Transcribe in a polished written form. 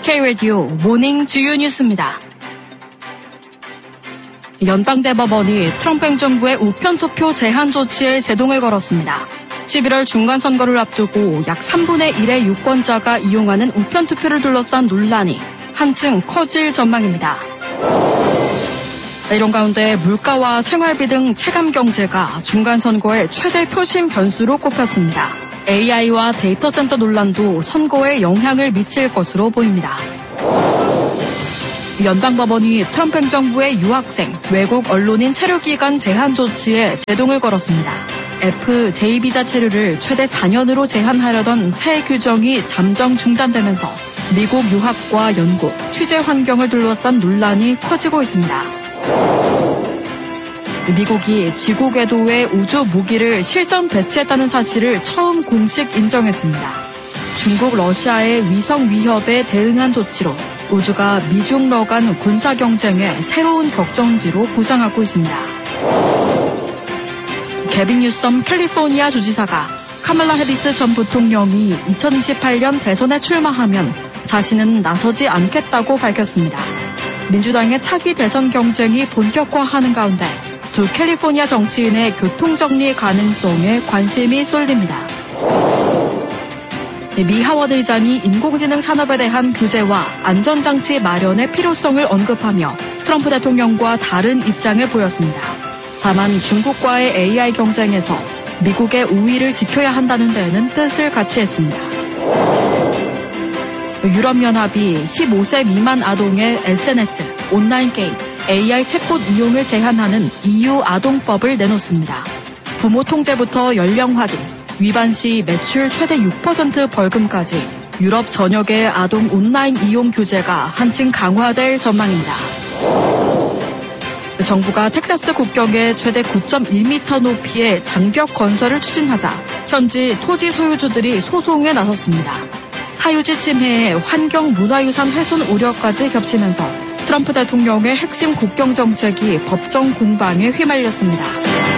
K-라디오 모닝 주요 뉴스입니다. 연방대법원이 트럼프 행정부의 우편투표 제한 조치에 제동을 걸었습니다. 11월 중간선거를 앞두고 약 3분의 1의 유권자가 이용하는 우편투표를 둘러싼 논란이 한층 커질 전망입니다. 이런 가운데 물가와 생활비 등 체감 경제가 중간선거의 최대 표심 변수로 꼽혔습니다. AI와 데이터 센터 논란도 선거에 영향을 미칠 것으로 보입니다. 연방법원이 트럼프 행정부의 유학생, 외국 언론인 체류기간 제한 조치에 제동을 걸었습니다. FJ 비자 체류를 최대 4년으로 제한하려던 새 규정이 잠정 중단되면서 미국 유학과 연구, 취재 환경을 둘러싼 논란이 커지고 있습니다. 미국이 지구 궤도에 우주 무기를 실전 배치했다는 사실을 처음 공식 인정했습니다. 중국, 러시아의 위성 위협에 대응한 조치로 우주가 미중 간 군사 경쟁의 새로운 격전지로 부상하고 있습니다. 개빈 뉴섬 캘리포니아 주지사가 카말라 해리스 전 부통령이 2028년 대선에 출마하면 자신은 나서지 않겠다고 밝혔습니다. 민주당의 차기 대선 경쟁이 본격화하는 가운데 두 캘리포니아 정치인의 교통정리 가능성에 관심이 쏠립니다. 미 하워드 의장이 인공지능 산업에 대한 규제와 안전장치 마련의 필요성을 언급하며 트럼프 대통령과 다른 입장을 보였습니다. 다만 중국과의 AI 경쟁에서 미국의 우위를 지켜야 한다는 데에는 뜻을 같이 했습니다. 유럽연합이 15세 미만 아동의 SNS, 온라인 게임, AI 챗봇 이용을 제한하는 EU 아동법을 내놓습니다. 부모 통제부터 연령 확인, 위반 시 매출 최대 6% 벌금까지 유럽 전역의 아동 온라인 이용 규제가 한층 강화될 전망입니다. 정부가 텍사스 국경에 최대 9.1m 높이의 장벽 건설을 추진하자 현지 토지 소유주들이 소송에 나섰습니다. 사유지 침해에 환경 문화유산 훼손 우려까지 겹치면서 트럼프 대통령의 핵심 국경 정책이 법정 공방에 휘말렸습니다.